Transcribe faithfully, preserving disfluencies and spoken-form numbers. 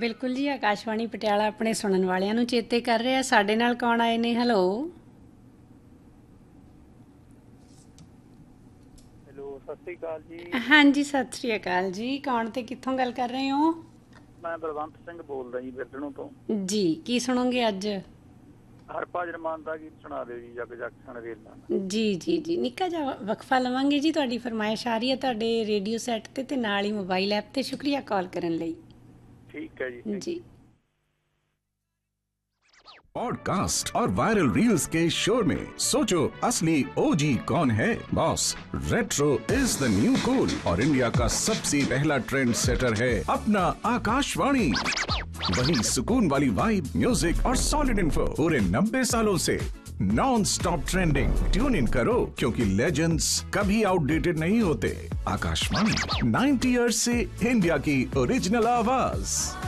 ਬਿਲਕੁਲ ਜੀ, ਆਕਾਸ਼ਵਾਣੀ ਪਟਿਆਲਾ ਆਪਣੇ ਸੁਣਨ ਵਾਲਿਆਂ ਨੂੰ ਚੇਤੇ ਕਰ ਰਿਹਾ। ਸਾਡੇ ਨਾਲ ਕੌਣ ਆਏ ਨੇ? ਹੈਲੋ ਹੈਲੋ, ਸਤਿ ਸ੍ਰੀ ਅਕਾਲ ਜੀ। ਹਾਂਜੀ, ਸਤਿ ਸ੍ਰੀ ਅਕਾਲ ਜੀ। ਕੌਣ ਤੇ ਕਿੱਥੋਂ ਗੱਲ ਕਰ ਰਹੇ ਹੋ? ਮੈਂ ਬਲਵੰਤ ਸਿੰਘ ਬੋਲਦਾ ਜੀ, ਬਿਰਧਣੋਂ ਤੋਂ। ਜੀ, ਕੀ ਸੁਣੋਗੇ ਅੱਜ? ਹਰਭਜਨ ਮਾਨ ਦਾ ਗੀਤ ਸੁਣਾ ਦਿਓ ਜੀ, ਜਗ ਜਗ ਸਣ ਵੇਲਾਂ। ਜੀ ਜੀ ਜੀ, ਨਿੱਕਾ ਜਿਹਾ ਵਕਫਾ ਲਵਾਂਗੇ ਜੀ। ਤੁਹਾਡੀ ਫਰਮਾਇਸ਼ ਆ ਰਹੀ ਹੈ ਤੁਹਾਡੇ ਰੇਡੀਓ ਸੈੱਟ 'ਤੇ ਤੇ ਨਾਲ ਹੀ ਮੋਬਾਈਲ ਐਪ 'ਤੇ। ਸ਼ੁਕਰੀਆ ਕਾਲ ਕਰਨ ਲਈ। ਠੀਕ ਹੈ ਜੀ, ਜੀ। पॉडकास्ट और वायरल रील्स के शोर में सोचो असली ओजी कौन है। Boss, retro is the new cool और इंडिया का सबसे पहला ट्रेंड सेटर है अपना आकाशवाणी। वही सुकून वाली वाइब, म्यूजिक और सॉलिड इन्फो पूरे नब्बे सालों से non stop trending. Tune in करो क्योंकि लेजेंड्स कभी आउटडेटेड नहीं होते। आकाशवाणी नाइन्टी ईयर्स से इंडिया की ओरिजिनल आवाज।